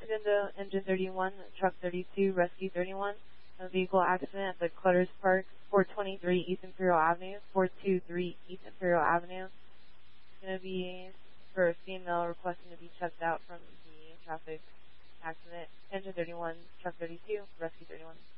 Addenda, Engine 31, Truck 32, Rescue 31. A vehicle accident at the Clutters Park, 423 East Imperial Avenue, 423 East Imperial Avenue. It's going to be for a female requesting to be checked out from the traffic accident. Engine 31, Truck 32, Rescue 31.